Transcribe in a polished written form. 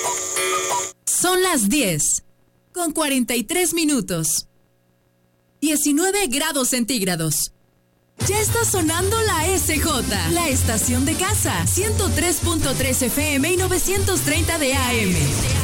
Son las 10, con 43 minutos. 19 grados centígrados. Ya está sonando la SJ, la estación de casa, 103.3 FM y 930 de AM.